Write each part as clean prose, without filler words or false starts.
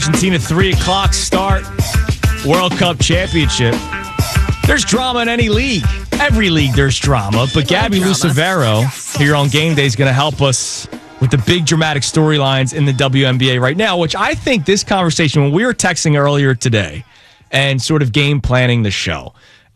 Argentina 3 o'clock start. World Cup Championship. There's drama in any league. Every league there's drama. But Gabby Lucevero here on Game Day is going to help us with the big dramatic storylines in the WNBA right now, which I think this conversation, when we were texting earlier today and sort of game planning the show,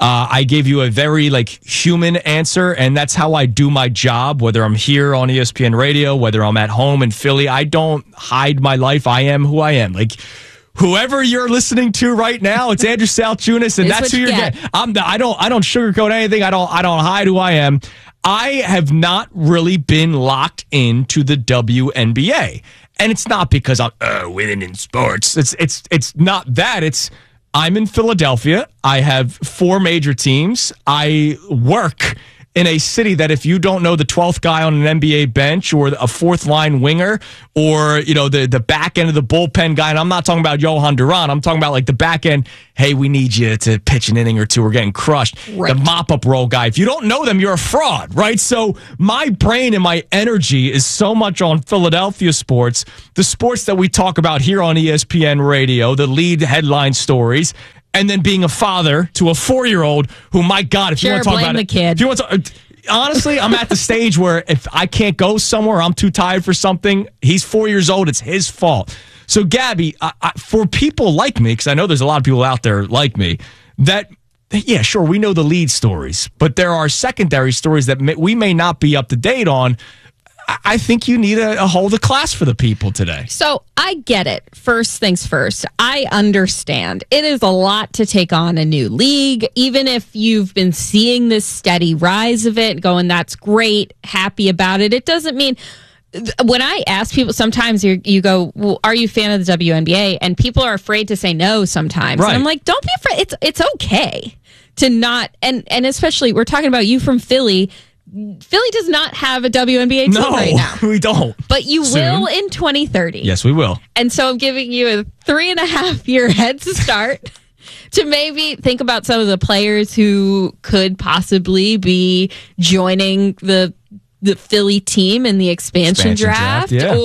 I gave you a very human answer, and that's how I do my job, whether I'm here on ESPN Radio, whether I'm at home in Philly. I don't hide my life. I am who I am. Whoever you're listening to right now, it's Andrew Salchunas, and that's who you're getting. I don't sugarcoat anything. I don't hide who I am. I have not really been locked into the WNBA, and it's not because I'm winning in sports. It's not that. It's I'm in Philadelphia. I have 4 major teams. I work in a city that if you don't know the 12th guy on an NBA bench or a fourth line winger or, the back end of the bullpen guy, and I'm not talking about Johan Duran, I'm talking about the back end, hey, we need you to pitch an inning or two, we're getting crushed. Right. The mop-up role guy. If you don't know them, you're a fraud, right? So my brain and my energy is so much on Philadelphia sports, the sports that we talk about here on ESPN Radio, the lead headline stories, and then being a father to a 4-year-old who, my God, if you want to talk about the kid. If you want to, honestly, I'm at the stage where if I can't go somewhere, I'm too tired for something. He's 4 years old. It's his fault. So, Gabby, for people like me, because I know there's a lot of people out there like me, that, yeah, sure, we know the lead stories, but there are secondary stories that we may not be up to date on. I think you need a hold of class for the people today. So I get it. First things first. I understand. It is a lot to take on a new league. Even if you've been seeing this steady rise of it, going, that's great, happy about it. It doesn't mean... When I ask people, sometimes you go, well, are you a fan of the WNBA? And people are afraid to say no sometimes. Right. And I'm like, don't be afraid. It's okay to not... And especially, we're talking about you from Philly. Philly does not have a WNBA team right now. No, we don't. But you will in 2030. Yes, we will. And so I'm giving you a 3.5-year head start to maybe think about some of the players who could possibly be joining the Philly team in the expansion draft. Yeah.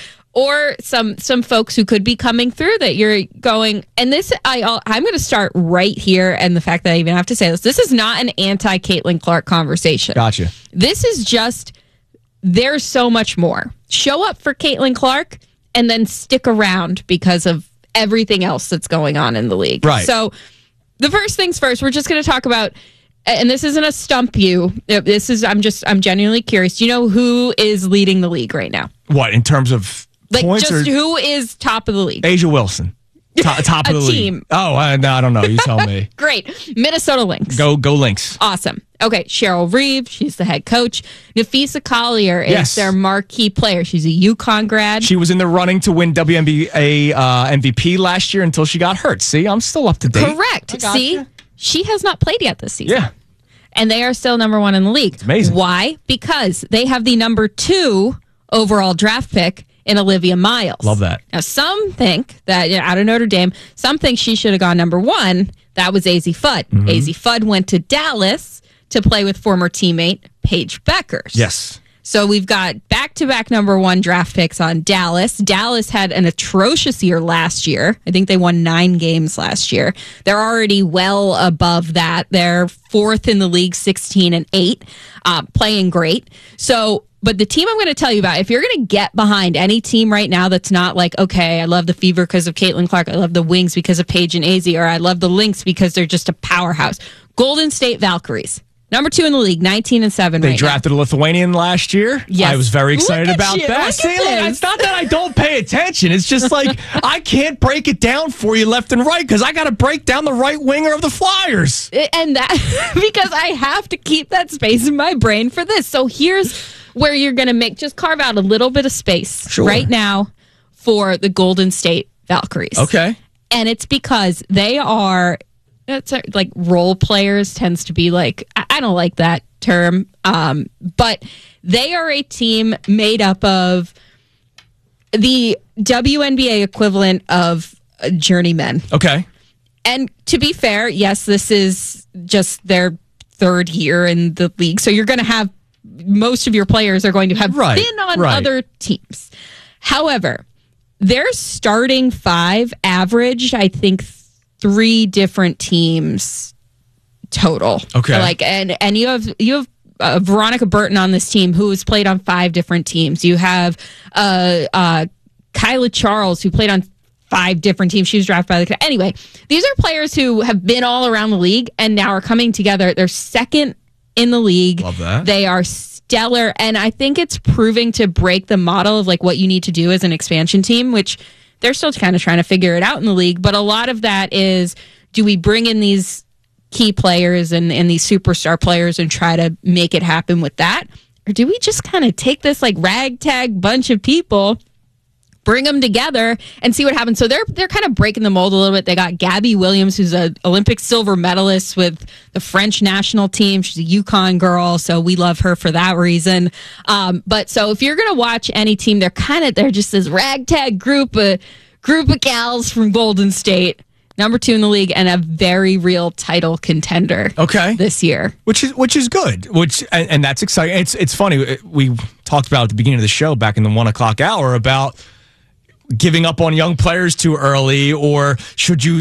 Or some folks who could be coming through that you're going, and this, I'm going to start right here, and the fact that I even have to say this is not an anti-Caitlin Clark conversation. Gotcha. This is just, there's so much more. Show up for Caitlin Clark, and then stick around because of everything else that's going on in the league. Right. So, the first things first, we're just going to talk about, and this isn't a stump you, I'm genuinely curious. Do you know who is leading the league right now? What, in terms of... who is top of the league? Asia Wilson. Top of the team. league. Oh, I don't know. You tell me. Great. Minnesota Lynx. Go Lynx. Awesome. Okay, Cheryl Reeve, she's the head coach. Nafisa Collier is their marquee player. She's a UConn grad. She was in the running to win WNBA MVP last year until she got hurt. See, I'm still up to date. Correct. See, she has not played yet this season. Yeah. And they are still number 1 in the league. It's amazing. Why? Because they have the number 2 overall draft pick in Olivia Miles. Love that. Now, some think that, out of Notre Dame, some think she should have gone number 1. That was Azzi Fudd. Mm-hmm. Azzi Fudd went to Dallas to play with former teammate Paige Beckers. Yes. So we've got back-to-back number 1 draft picks on Dallas. Dallas had an atrocious year last year. I think they won 9 games last year. They're already well above that. They're 4th in the league, 16-8, playing great. So... But the team I'm going to tell you about, if you're going to get behind any team right now that's not like, okay, I love the Fever because of Caitlin Clark, I love the Wings because of Paige and Azzi, or I love the Lynx because they're just a powerhouse. Golden State Valkyries, number 2 in the league, 19-7. They drafted a Lithuanian last year. Yes. I was very excited about that. See, it's not that I don't pay attention. It's just I can't break it down for you left and right because I got to break down the right winger of the Flyers. And that because I have to keep that space in my brain for this. So here's where you're going to just carve out a little bit of space right now for the Golden State Valkyries. Okay. And it's because they are, role players tends to be I don't like that term, but they are a team made up of the WNBA equivalent of journeymen. Okay. And to be fair, yes, this is just their 3rd year in the league. So you're going to have most of your players are going to have been on other teams. However, their starting five averaged, I think, 3 different teams total. Okay. Like, and you have Veronica Burton on this team who has played on 5 different teams. You have Kyla Charles who played on 5 different teams. She was drafted by the... Anyway, these are players who have been all around the league and now are coming together. They're second in the league. Love that. They are stellar, and I think it's proving to break the model of like what you need to do as an expansion team, which they're still kind of trying to figure it out in the league. But a lot of that is, do we bring in these key players and these superstar players and try to make it happen with that? Or do we just kind of take this like ragtag bunch of people, bring them together and see what happens? So they're kind of breaking the mold a little bit. They got Gabby Williams, who's an Olympic silver medalist with the French national team. She's a Yukon girl, so we love her for that reason. But so if you're going to watch any team, they're just this ragtag group of gals from Golden State, number 2 in the league, and a very real title contender. Okay. This year, which is good. And that's exciting. It's funny. We talked about at the beginning of the show back in the 1 o'clock hour about giving up on young players too early, or should you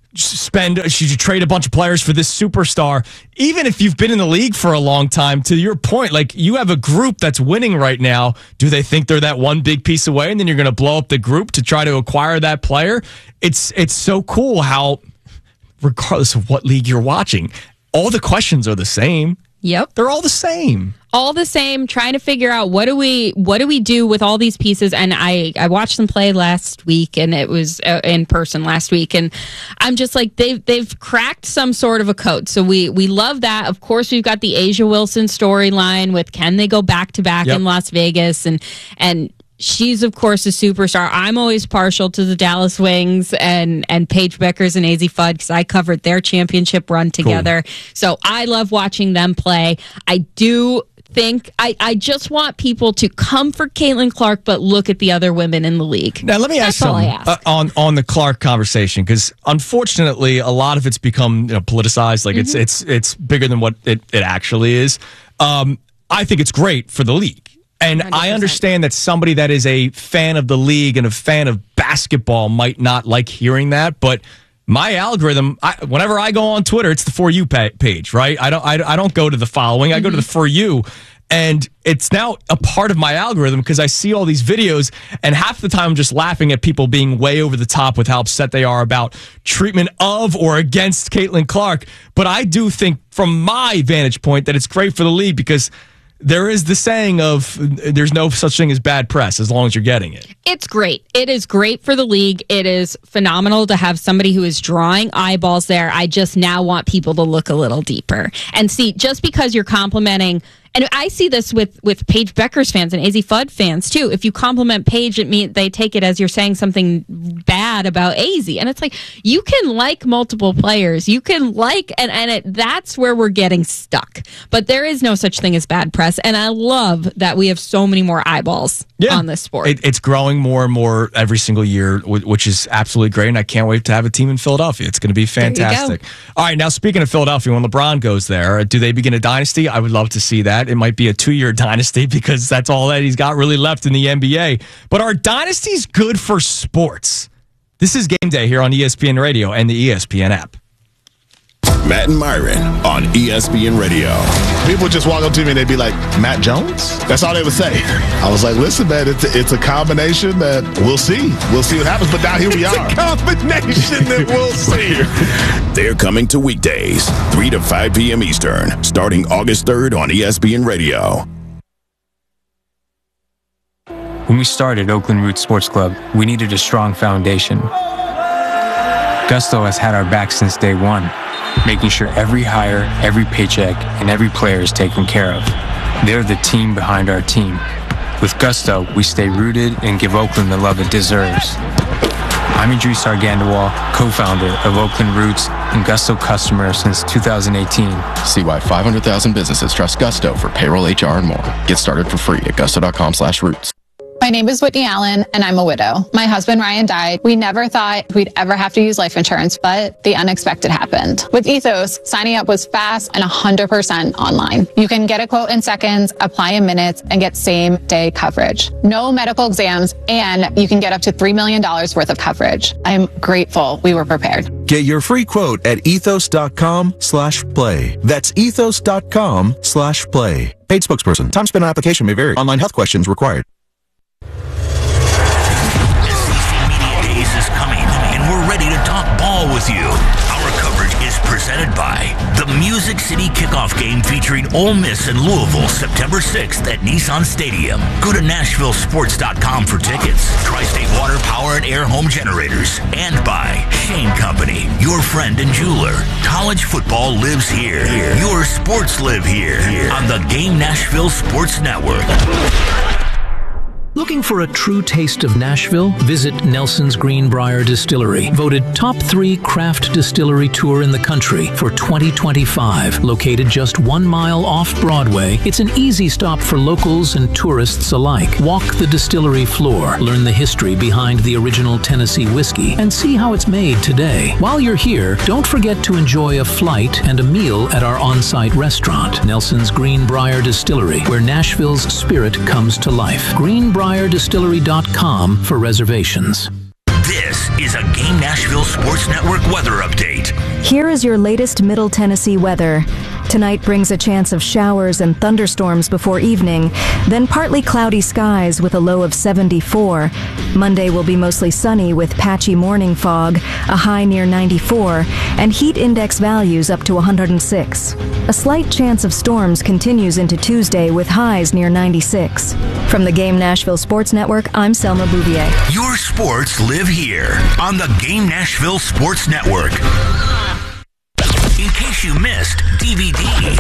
trade a bunch of players for this superstar? Even if you've been in the league for a long time, to your point, like, you have a group that's winning right now. Do they think they're that one big piece away, and then you're going to blow up the group to try to acquire that player? It's so cool how, regardless of what league you're watching, all the questions are the same. Yep. They're all the same. All the same, trying to figure out what do we do with all these pieces. And I watched them play last week, and it was in person last week, and I'm just like, they've cracked some sort of a code. So we love that. Of course, we've got the Asia Wilson storyline with, can they go back to back in Las Vegas, and she's, of course, a superstar. I'm always partial to the Dallas Wings and Paige Beckers and AZ Fudd because I covered their championship run together. Cool. So I love watching them play. I do think I just want people to come for Caitlin Clark, but look at the other women in the league. Now, let me ask something on the Clark conversation, because unfortunately, a lot of it's become politicized. Like, it's bigger than what it actually is. I think it's great for the league. And 100%. I understand that somebody that is a fan of the league and a fan of basketball might not like hearing that, but my algorithm, whenever I go on Twitter, it's the For You page, right? I don't go to the following. I go to the For You, and it's now a part of my algorithm because I see all these videos, and half the time I'm just laughing at people being way over the top with how upset they are about treatment of or against Caitlin Clark. But I do think, from my vantage point, that it's great for the league because there is the saying of there's no such thing as bad press as long as you're getting it. It's great. It is great for the league. It is phenomenal to have somebody who is drawing eyeballs there. I just now want people to look a little deeper and see, just because you're complimenting. And I see this with Paige Beckers fans and AZ Fudd fans too. If you compliment Paige, it means they take it as you're saying something bad about AZ. And it's like, you can like multiple players. You can like, that's where we're getting stuck. But there is no such thing as bad press. And I love that we have so many more eyeballs on this sport. It's growing more and more every single year, which is absolutely great. And I can't wait to have a team in Philadelphia. It's going to be fantastic. All right, now speaking of Philadelphia, when LeBron goes there, do they begin a dynasty? I would love to see that. It might be a 2-year dynasty because that's all that he's got really left in the NBA. But are dynasties good for sports? This is Game Day here on ESPN Radio and the ESPN app. Matt and Myron on ESPN Radio. People just walk up to me and they'd be like, Matt Jones? That's all they would say. I was like, listen, man, it's a combination that we'll see. We'll see what happens. But now here we are. It's a combination that we'll see. They're coming to weekdays, 3 to 5 p.m. Eastern, starting August 3rd on ESPN Radio. When we started Oakland Roots Sports Club, we needed a strong foundation. Gusto has had our back since day one, making sure every hire, every paycheck, and every player is taken care of. They're the team behind our team. With Gusto, we stay rooted and give Oakland the love it deserves. I'm Idris Argandawal, co-founder of Oakland Roots and Gusto customer since 2018. See why 500,000 businesses trust Gusto for payroll, HR, and more. Get started for free at gusto.com/roots. name is Whitney Allen, and I'm a widow. My husband, Ryan, died. We never thought we'd ever have to use life insurance, but the unexpected happened. With Ethos, signing up was fast and 100% online. You can get a quote in seconds, apply in minutes, and get same-day coverage. No medical exams, and you can get up to $3 million worth of coverage. I'm grateful we were prepared. Get your free quote at ethos.com/play. That's ethos.com/play. Paid spokesperson. Time spent on application may vary. Online health questions required. SEC Media Days is coming, and we're ready to talk ball with you. Our coverage is presented by the Music City Kickoff Game featuring Ole Miss and Louisville, September 6th at Nissan Stadium. Go to NashvilleSports.com for tickets. Tri-State Water Power and Air Home Generators. And by Shane Company, your friend and jeweler. College football lives here. Your sports live here. On the Game Nashville Sports Network. Looking for a true taste of Nashville? Visit Nelson's Greenbrier Distillery, voted top 3 craft distillery tour in the country for 2025. Located just 1 mile off Broadway, it's an easy stop for locals and tourists alike. Walk the distillery floor, learn the history behind the original Tennessee whiskey, and see how it's made today. While you're here, don't forget to enjoy a flight and a meal at our on-site restaurant, Nelson's Greenbrier Distillery, where Nashville's spirit comes to life. GreenbrierDistillery.com for reservations. This is a Game Nashville Sports Network weather update. Here is your latest Middle Tennessee weather. Tonight brings a chance of showers and thunderstorms before evening, then partly cloudy skies with a low of 74. Monday will be mostly sunny with patchy morning fog, a high near 94, and heat index values up to 106. A slight chance of storms continues into Tuesday with highs near 96. From the Game Nashville Sports Network, I'm Selma Bouvier. Your sports live here on the Game Nashville Sports Network. In case you missed DVD.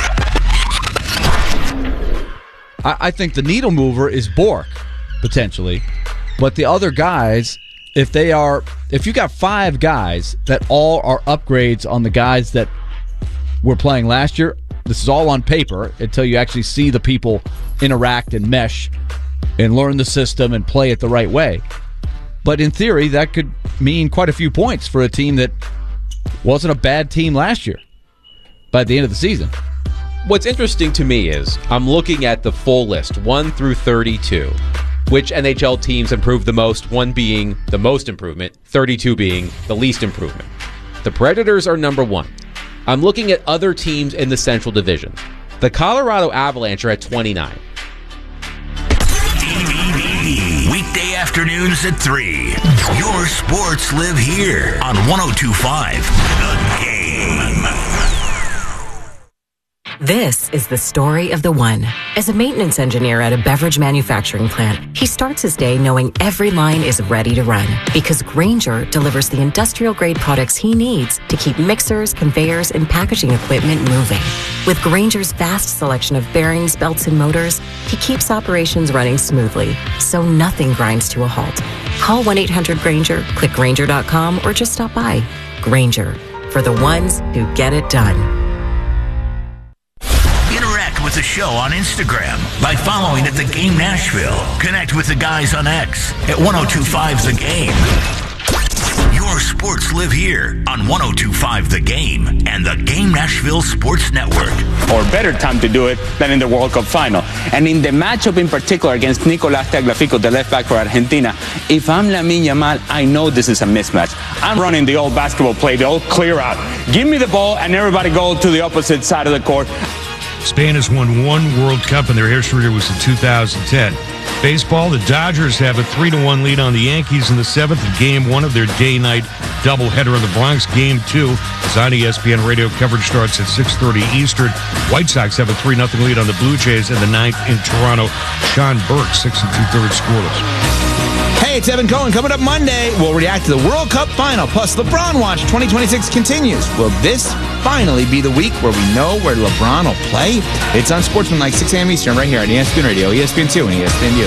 I think the needle mover is Bork, potentially. But the other guys, if you got 5 guys that all are upgrades on the guys that were playing last year, this is all on paper until you actually see the people interact and mesh and learn the system and play it the right way. But in theory, that could mean quite a few points for a team that wasn't a bad team last year by the end of the season. What's interesting to me is I'm looking at the full list, 1 through 32. Which NHL teams improved the most, 1 being the most improvement, 32 being the least improvement. The Predators are number 1. I'm looking at other teams in the Central Division. The Colorado Avalanche are at 29. Weekday afternoons at 3. Your sports live here on 102.5 The Game. This is the story of the one. As a maintenance engineer at a beverage manufacturing plant, he starts his day knowing every line is ready to run because Grainger delivers the industrial-grade products he needs to keep mixers, conveyors, and packaging equipment moving. With Grainger's vast selection of bearings, belts, and motors, he keeps operations running smoothly, so nothing grinds to a halt. Call 1-800-GRAINGER, click Grainger.com, or just stop by. Grainger, for the ones who get it done. With the show on Instagram by following at The Game Nashville. Connect with the guys on X at 1025 The Game. Your sports live here on 1025 The Game and the Game Nashville Sports Network. Or better time to do it than in the World Cup final. And in the matchup in particular against Nicolás Tagliafico, the left back for Argentina, if I'm Lamine Yamal, I know this is a mismatch. I'm running the old basketball play, the old clear out. Give me the ball and everybody go to the opposite side of the court. Spain has won 1 World Cup, and their history was in 2010. Baseball, the Dodgers have a 3-1 lead on the Yankees in the 7th of Game 1 of their day-night doubleheader in the Bronx. Game 2 is on ESPN Radio. Coverage starts at 6:30 Eastern. White Sox have a 3-0 lead on the Blue Jays in the 9th in Toronto. Sean Burke, 6 2/3 scoreless. Hey, it's Evan Cohen. Coming up Monday, we'll react to the World Cup final. Plus, LeBron Watch 2026 continues. Will this finally be the week where we know where LeBron will play? It's on Sportsmanlike, 6 a.m. Eastern, right here on ESPN Radio, ESPN2, and ESPNU.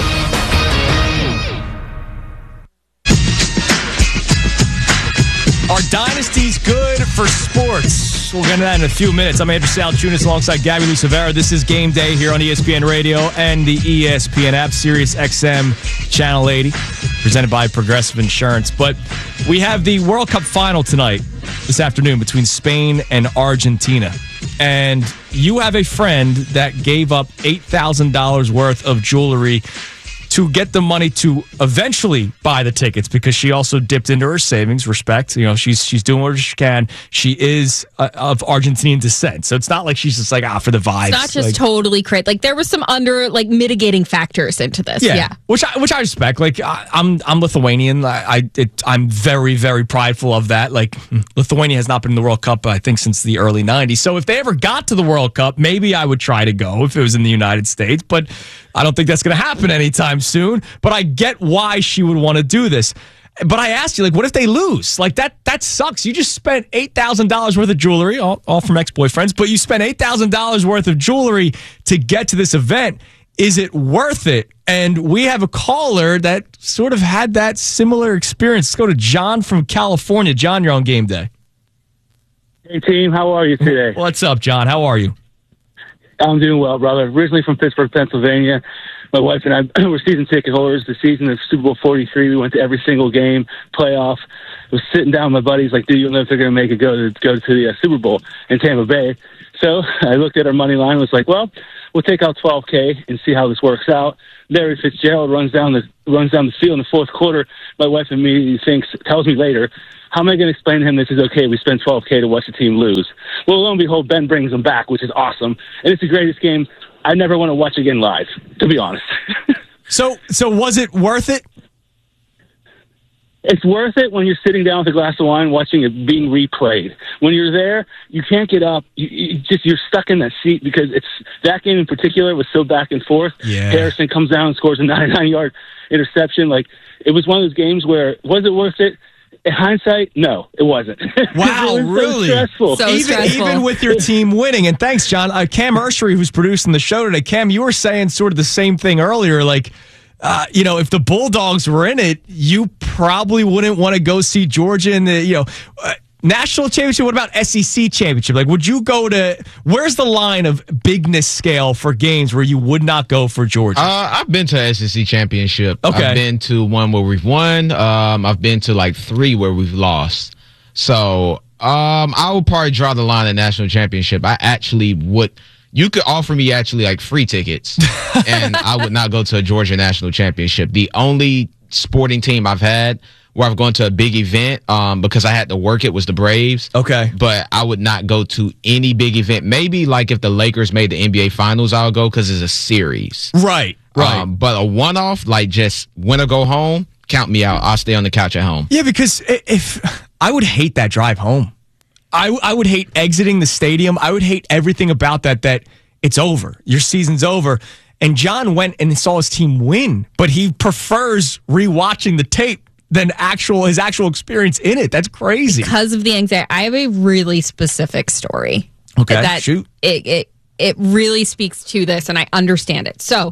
Are dynasties good for sports? We'll get into that in a few minutes. I'm Andrew Salchunas alongside Gabby Lucevera. This is Game Day here on ESPN Radio and the ESPN app, Sirius XM Channel 80, presented by Progressive Insurance. But we have the World Cup final tonight, this afternoon, between Spain and Argentina. And you have a friend that gave up $8,000 worth of jewelry to get the money to eventually buy the tickets, because she also dipped into her savings. Respect, she's doing what she can. She is of Argentinian descent, so it's not like she's just like for the vibes. It's not just totally crazy. Like there was some mitigating factors into this. Yeah. Which I respect. Like I'm Lithuanian. I'm very, very prideful of that. Like Lithuania has not been in the World Cup, I think, since the early '90s. So if they ever got to the World Cup, maybe I would try to go if it was in the United States. But I don't think that's going to happen anytime soon. But I get why she would want to do this. But I asked you, what if they lose? That sucks. You just spent $8,000 worth of jewelry, all from ex-boyfriends, but you spent $8,000 worth of jewelry to get to this event. Is it worth it? And we have a caller that sort of had that similar experience. Let's go to John from California. John, you're on Game Day. Hey, team. How are you today? What's up, John? How are you? I'm doing well, brother. Originally from Pittsburgh, Pennsylvania. My wife and I were season ticket holders. The season of Super Bowl 43, we went to every single game, playoff. I was sitting down with my buddies like, dude, you'll know if they're going to make it go to the Super Bowl in Tampa Bay. So I looked at our money line and was like, well, we'll take out $12K and see how this works out. Larry Fitzgerald runs down the field in the fourth quarter. My wife immediately tells me later, how am I going to explain to him this is okay? We spent $12K to watch the team lose. Well, lo and behold, Ben brings them back, which is awesome. And it's the greatest game I never want to watch again live, to be honest. So was it worth it? It's worth it when you're sitting down with a glass of wine watching it being replayed. When you're there, you can't get up. You're stuck in that seat because that game in particular was so back and forth. Yeah. Harrison comes down and scores a 99-yard interception. It was one of those games where, was it worth it? In hindsight, no, it wasn't. Wow, it was really? So stressful. Even with your team winning. And thanks, John. Cam Ursery, who's producing the show today. Cam, you were saying sort of the same thing earlier. If the Bulldogs were in it, you probably wouldn't want to go see Georgia in the, national championship. What about SEC championship? Would you go to, where's the line of bigness scale for games where you would not go for Georgia? I've been to SEC championship. Okay. I've been to one where we've won. I've been to 3 where we've lost. So I would probably draw the line at national championship. I actually would. You could offer me free tickets, and I would not go to a Georgia national championship. The only sporting team I've had where I've gone to a big event because I had to work it was the Braves. Okay. But I would not go to any big event. Maybe if the Lakers made the NBA Finals, I'll go because it's a series. Right. But a one-off, just win or go home, count me out. I'll stay on the couch at home. Yeah, because if I would hate that drive home. I would hate exiting the stadium. I would hate everything about that it's over. Your season's over. And John went and saw his team win, but he prefers rewatching the tape than his actual experience in it. That's crazy. Because of the anxiety. I have a really specific story. Okay, shoot. It really speaks to this, and I understand it. So,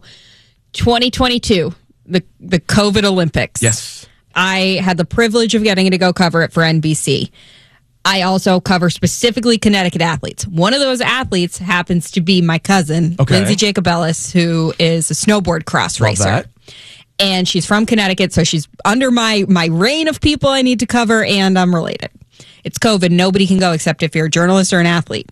2022, the COVID Olympics. Yes. I had the privilege of getting to go cover it for NBC. I also cover specifically Connecticut athletes. One of those athletes happens to be my cousin, Lindsay Jacobellis, who is a snowboard cross racer. That. And she's from Connecticut, so she's under my reign of people I need to cover, and I'm related. It's COVID. Nobody can go except if you're a journalist or an athlete.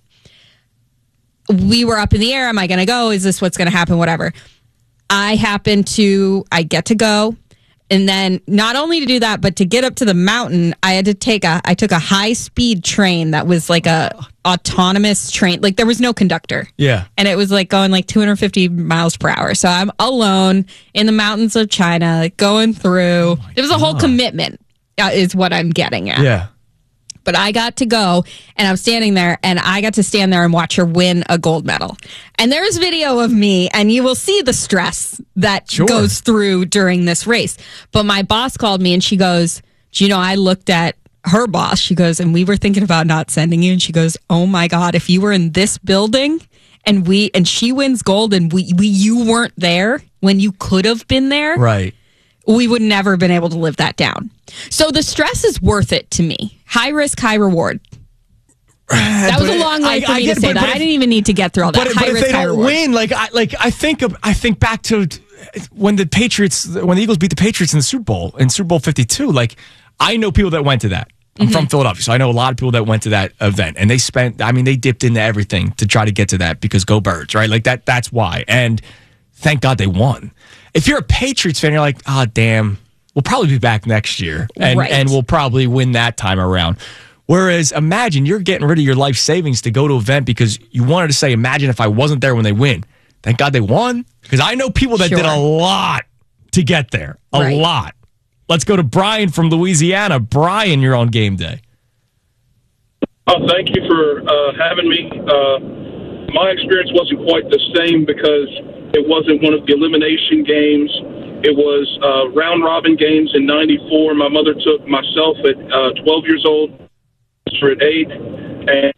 We were up in the air. Am I going to go? Is this what's going to happen? Whatever. I get to go. And then not only to do that, but to get up to the mountain, I took a high-speed train that was a autonomous train. There was no conductor. Yeah. And it was going 250 miles per hour. So I'm alone in the mountains of China, going through. It was a whole commitment is what I'm getting at. Yeah. But I got to go, and I'm standing there, and I got to stand there and watch her win a gold medal. And there's video of me, and you will see the stress that goes through during this race. But my boss called me, and she goes, do you know, I looked at her boss. She goes, and we were thinking about not sending you. And she goes, oh, my God, if you were in this building and she wins gold and you weren't there when you could have been there. Right. We would never have been able to live that down. So the stress is worth it to me. High risk, high reward. That was a long way for me to say that. I didn't even need to get through all that. But if they don't win, I think back to when the Eagles beat the Patriots in the Super Bowl, in Super Bowl 52. Like, I know people that went to that. I'm from Philadelphia, so I know a lot of people that went to that event, and they dipped into everything to try to get to that because go Birds, right? Like that's why. And thank God they won. If you're a Patriots fan, you're like, oh, damn, we'll probably be back next year, and we'll probably win that time around. Whereas, imagine you're getting rid of your life savings to go to an event because you wanted to say, imagine if I wasn't there when they win. Thank God they won. Because I know people that did a lot to get there. A lot. Let's go to Brian from Louisiana. Brian, you're on game day. Oh, thank you for having me. My experience wasn't quite the same because it wasn't one of the elimination games. It was round-robin games in '94. My mother took myself at 12 years old, at 8, and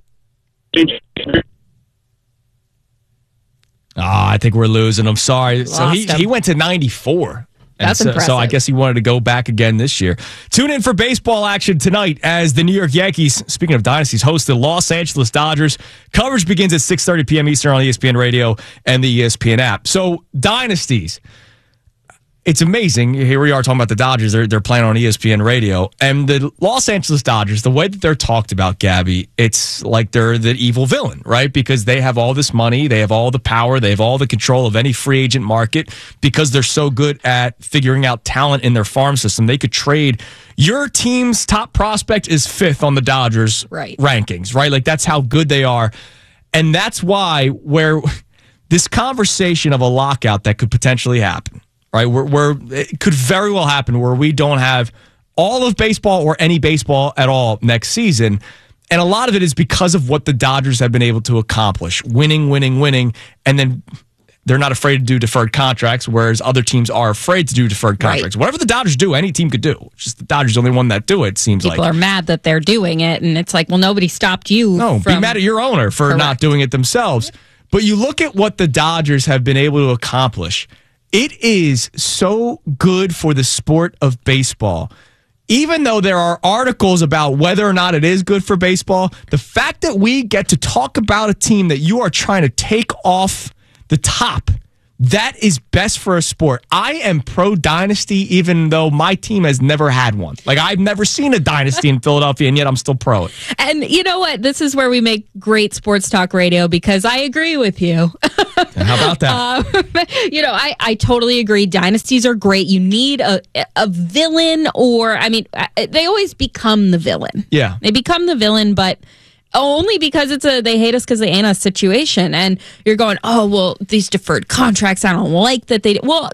I think we're losing. I'm sorry. So he went to 94. That's impressive. So I guess he wanted to go back again this year. Tune in for baseball action tonight as the New York Yankees, speaking of dynasties, host the Los Angeles Dodgers. Coverage begins at 6:30 p.m. Eastern on ESPN Radio and the ESPN app. So dynasties. It's amazing. Here we are talking about the Dodgers. They're playing on ESPN Radio. And the Los Angeles Dodgers, the way that they're talked about, Gabby, it's like they're the evil villain, right? Because they have all this money. They have all the power. They have all the control of any free agent market because they're so good at figuring out talent in their farm system. They could trade. Your team's top prospect is 5th on the Dodgers rankings, right? Like, that's how good they are. And that's why where this conversation of a lockout that could potentially happen, right, where it could very well happen where we don't have all of baseball or any baseball at all next season. And a lot of it is because of what the Dodgers have been able to accomplish. Winning. And then they're not afraid to do deferred contracts, whereas other teams are afraid to do deferred contracts. Whatever the Dodgers do, any team could do. It's just the Dodgers are the only one that do it, seems like. People are mad that they're doing it, and it's like, well, nobody stopped you. No, be mad at your owner for not doing it themselves. But you look at what the Dodgers have been able to accomplish. It is so good for the sport of baseball. Even though there are articles about whether or not it is good for baseball, the fact that we get to talk about a team that you are trying to take off the top, that is best for a sport. I am pro dynasty, even though my team has never had one. Like, I've never seen a dynasty in Philadelphia, and yet I'm still pro it. And you know what? This is where we make great sports talk radio because I agree with you. And how about that? I totally agree. Dynasties are great. You need a villain, or, I mean, they always become the villain. Yeah. They become the villain, but only because it's they hate us because they ain't us situation. And you're going, oh, well, these deferred contracts, I don't like that they... Well,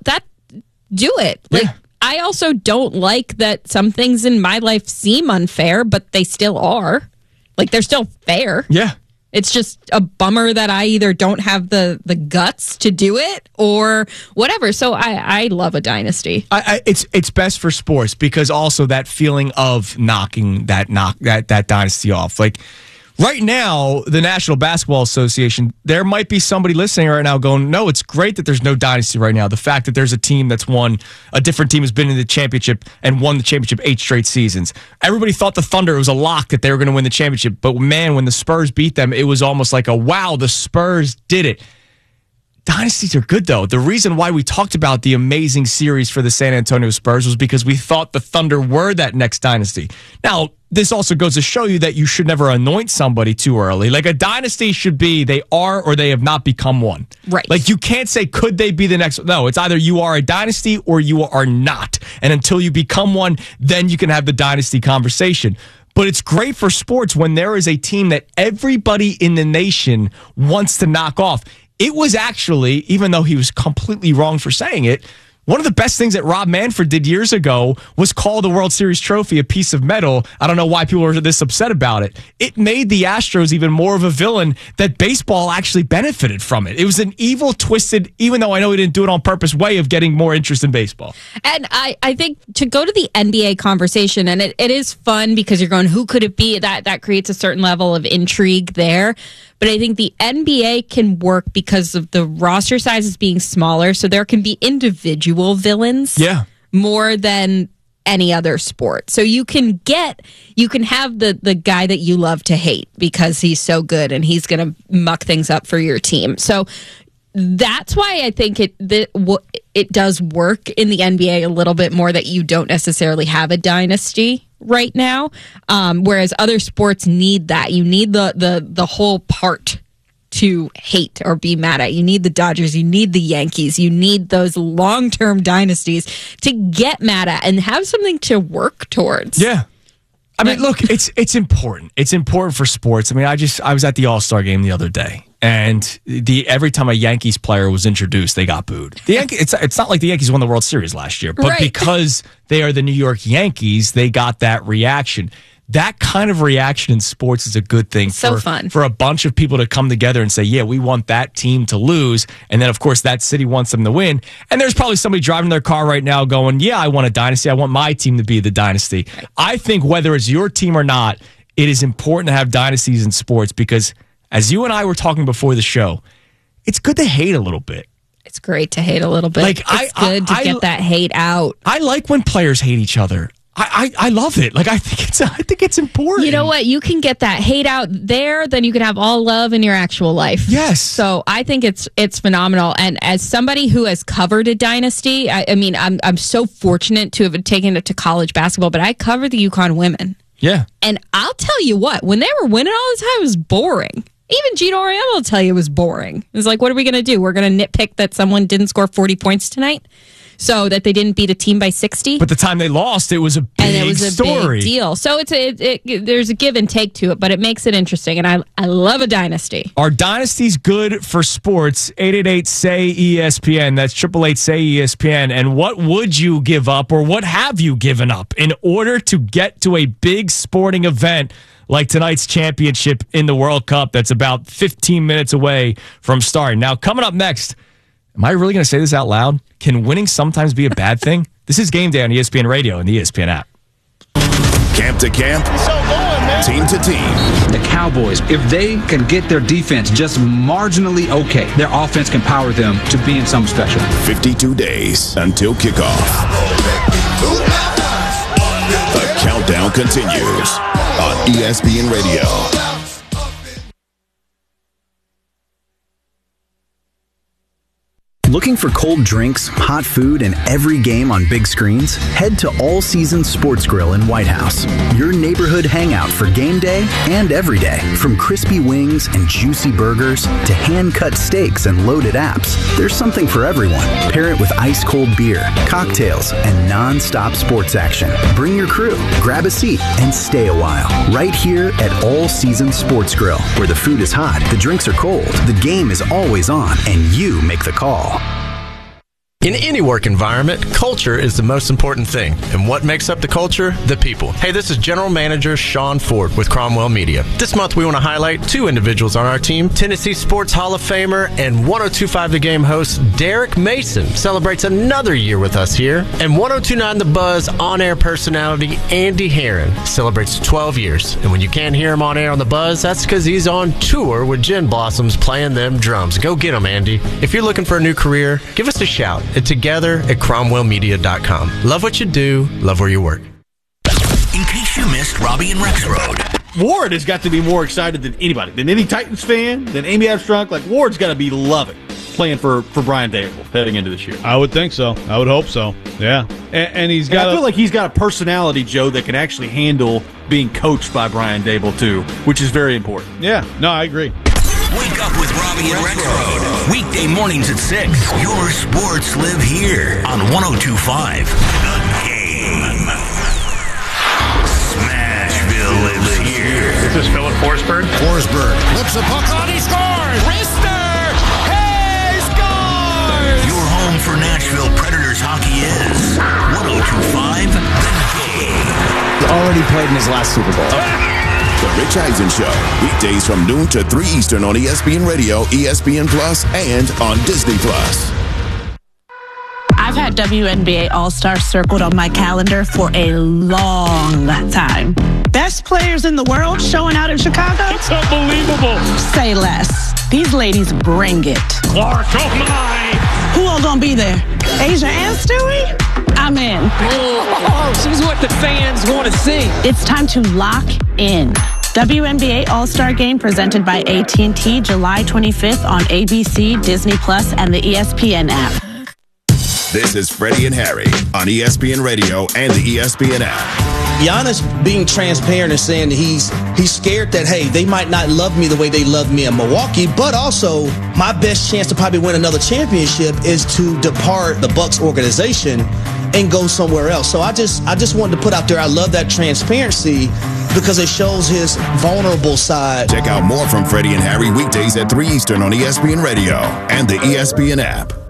do it. Like, I also don't like that some things in my life seem unfair, but they still are. Like, they're still fair. Yeah. It's just a bummer that I either don't have the guts to do it or whatever. So I love a dynasty. It's best for sports because also that feeling of knocking that dynasty off. Like, right now, the National Basketball Association, there might be somebody listening right now going, no, it's great that there's no dynasty right now. The fact that there's a team that's won, a different team has been in the championship and won the championship 8 straight seasons. Everybody thought the Thunder, it was a lock that they were going to win the championship. But man, when the Spurs beat them, it was almost like wow, the Spurs did it. Dynasties are good, though. The reason why we talked about the amazing series for the San Antonio Spurs was because we thought the Thunder were that next dynasty. Now, this also goes to show you that you should never anoint somebody too early. Like, a dynasty should be they are or they have not become one. Right. Like, you can't say, could they be the next? No, it's either you are a dynasty or you are not. And until you become one, then you can have the dynasty conversation. But it's great for sports when there is a team that everybody in the nation wants to knock off. It was actually, even though he was completely wrong for saying it, one of the best things that Rob Manfred did years ago was call the World Series trophy a piece of metal. I don't know why people are this upset about it. It made the Astros even more of a villain that baseball actually benefited from it. It was an evil, twisted, even though I know he didn't do it on purpose, way of getting more interest in baseball. And I think to go to the NBA conversation, and it is fun because you're going, who could it be? That creates a certain level of intrigue there. But I think the NBA can work because of the roster sizes being smaller, so there can be individual villains. Yeah. More than any other sport. So you can have the guy that you love to hate because he's so good and he's going to muck things up for your team. So that's why I think it does work in the NBA a little bit more, that you don't necessarily have a dynasty right now, whereas other sports need that. You need the whole part to hate or be mad at. You need the Dodgers, you need the Yankees, you need those long-term dynasties to get mad at and have something to work towards. Yeah. I mean, look, it's important. It's important for sports. I mean, I was at the All-Star game the other day, and every time a Yankees player was introduced, they got booed. It's not like the Yankees won the World Series last year, but because they are the New York Yankees, they got that reaction. That kind of reaction in sports is a good thing. Fun for a bunch of people to come together and say, yeah, we want that team to lose. And then, of course, that city wants them to win. And there's probably somebody driving their car right now going, yeah, I want a dynasty. I want my team to be the dynasty. I think whether it's your team or not, it is important to have dynasties in sports because, as you and I were talking before the show, it's good to hate a little bit. It's great to hate a little bit. It's good to get that hate out. I like when players hate each other. I love it. Like I think it's important. You know what? You can get that hate out there, then you can have all love in your actual life. Yes. So I think it's phenomenal. And as somebody who has covered a dynasty, I mean, I'm so fortunate to have taken it to college basketball, but I covered the UConn women. Yeah. And I'll tell you what, when they were winning all the time, it was boring. Even Gino Auriemma will tell you it was boring. It was like, what are we going to do? We're going to nitpick that someone didn't score 40 points tonight? So that they didn't beat a team by 60. But the time they lost, it was a big story. Big deal. So there's a give and take to it, but it makes it interesting. And I love a dynasty. Are dynasties good for sports? 888-SAY-ESPN. That's 888-SAY-ESPN. And what would you give up or what have you given up in order to get to a big sporting event like tonight's championship in the World Cup that's about 15 minutes away from starting? Now, coming up next, am I really going to say this out loud? Can winning sometimes be a bad thing? This is Game Day on ESPN Radio and the ESPN app. Camp to camp, team to team. The Cowboys, if they can get their defense just marginally okay, their offense can power them to being something special. 52 days until kickoff. The countdown continues on ESPN Radio. Looking for cold drinks, hot food, and every game on big screens? Head to All Season Sports Grill in White House, your neighborhood hangout for game day and every day. From crispy wings and juicy burgers to hand-cut steaks and loaded apps, there's something for everyone. Pair it with ice-cold beer, cocktails, and non-stop sports action. Bring your crew, grab a seat, and stay a while. Right here at All Season Sports Grill, where the food is hot, the drinks are cold, the game is always on, and you make the call. In any work environment, culture is the most important thing. And what makes up the culture? The people. Hey, this is General Manager Sean Ford with Cromwell Media. This month we want to highlight two individuals on our team. Tennessee Sports Hall of Famer and 102.5 The Game host Derek Mason celebrates another year with us here. And 102.9 The Buzz on-air personality Andy Herron celebrates 12 years. And when you can't hear him on air on The Buzz, that's because he's on tour with Gin Blossoms playing them drums. Go get him, Andy. If you're looking for a new career, give us a shout. Together at CromwellMedia.com. Love what you do, love where you work. In case you missed Robbie and Rexroad. Ward has got to be more excited than anybody, than any Titans fan, than Amy Armstrong. Like, Ward's got to be loving playing for Brian Daboll heading into this year. I would think so. I would hope so. Yeah. And he's got. I feel like he's got a personality, Joe, that can actually handle being coached by Brian Daboll, too, which is very important. Yeah. No, I agree. Wake up with Robbie and Rexroad. Weekday mornings at 6. Your sports live here on 102.5 The Game. Smashville lives here. This is Philip Forsberg. Forsberg flips a puck on, he scores! Wrister! Hey, scores! Your home for Nashville Predators hockey is 102.5 The Game. Already played in his last Super Bowl. The Rich Eisen Show, weekdays from noon to 3 Eastern on ESPN Radio, ESPN Plus, and on Disney Plus. I've had WNBA All-Stars circled on my calendar for a long time. Best players in the world showing out in Chicago? It's unbelievable. Say less. These ladies bring it. Clark, oh my! Who all gonna be there? Asia and Stewie? I'm in. Oh, she's what the fans want to see. It's time to lock in. WNBA All-Star Game presented by AT&T, July 25th on ABC, Disney Plus, and the ESPN app. This is Freddie and Harry on ESPN Radio and the ESPN app. Giannis being transparent and saying that he's scared that, hey, they might not love me the way they love me in Milwaukee, but also my best chance to probably win another championship is to depart the Bucks organization and go somewhere else. So I just wanted to put out there, I love that transparency because it shows his vulnerable side. Check out more from Freddie and Harry weekdays at 3 Eastern on ESPN Radio and the ESPN app.